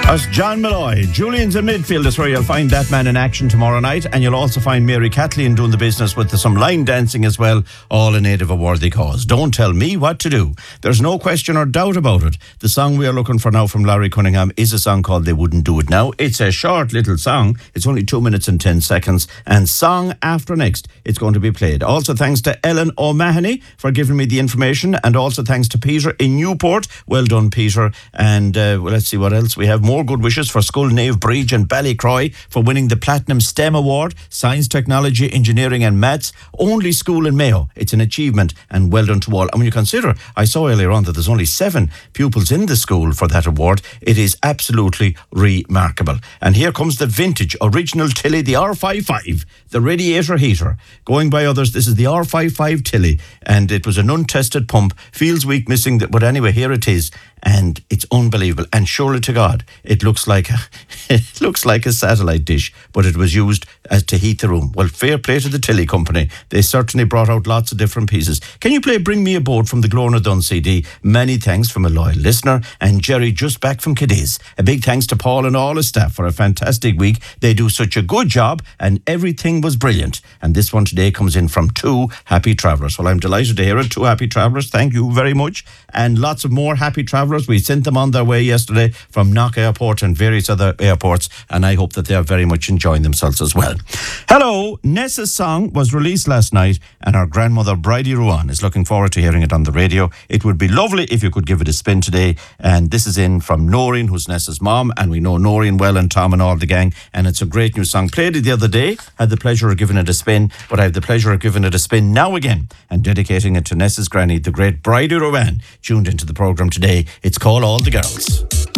That's John Malloy. Julian's in midfield. That's where you'll find that man in action tomorrow night. And you'll also find Mary Kathleen doing the business with some line dancing as well, all in aid of a worthy cause. Don't tell me what to do. There's no question or doubt about it. The song we are looking for now from Larry Cunningham is a song called They Wouldn't Do It Now. It's a short little song. It's only 2 minutes and 10 seconds. And song after next, it's going to be played. Also thanks to Ellen O'Mahony for giving me the information. And also thanks to Peter in Newport. Well done, Peter. And let's see what else. We have more good wishes for Skull Nave Bridge and Ballycroy for winning the Platinum STEM Award, Science, Technology, Engineering and Maths. Only school in Mayo. It's an achievement and well done to all. And when you consider, I saw earlier on that there's only 7 pupils in the school for that award, it is absolutely remarkable. And here comes the vintage original Tilly, the R55, the radiator heater. Going by others, this is the R55 Tilly, and it was an untested pump. Feels weak missing, but anyway, here it is. And it's unbelievable. And surely to God, it looks like a satellite dish, but it was used as to heat the room. Well, fair play to the Tilly company. They certainly brought out lots of different pieces. Can you play Bring Me a Boat from the Glorna Dunn CD? Many thanks from a loyal listener. And Jerry just back from Cadiz. A big thanks to Paul and all his staff for a fantastic week. They do such a good job and everything was brilliant. And this one today comes in from 2 happy travellers. Well, I'm delighted to hear it. 2 happy travellers. Thank you very much. And lots of more happy travellers. We sent them on their way yesterday from Knock Airport and various other airports, and I hope that they are very much enjoying themselves as well. Hello, Nessa's song was released last night, and our grandmother Bridie Ruan is looking forward to hearing it on the radio. It would be lovely if you could give it a spin today, and this is in from Noreen, who's Nessa's mom, and we know Noreen well and Tom and all the gang, and it's a great new song. Played it the other day, had the pleasure of giving it a spin, but I have the pleasure of giving it a spin now again, and dedicating it to Nessa's granny, the great Bridie Ruan, tuned into the programme today. It's called All the Girls.